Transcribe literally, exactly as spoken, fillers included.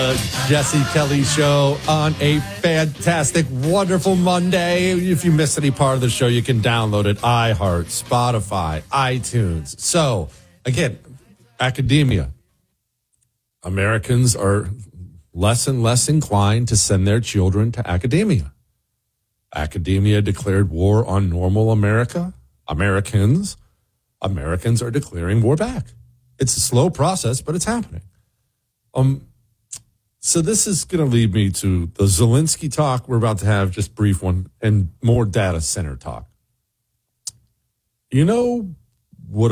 Uh, Jesse Kelly Show on a fantastic, wonderful Monday. If you missed any part of the show, you can download it. iHeart, Spotify, iTunes. So, again, academia. Americans are less and less inclined to send their children to academia. Academia declared war on normal America. Americans. Americans are declaring war back. It's a slow process, but it's happening. Um. So this is going to lead me to the Zelensky talk we're about to have, just brief one, and more data center talk. You know,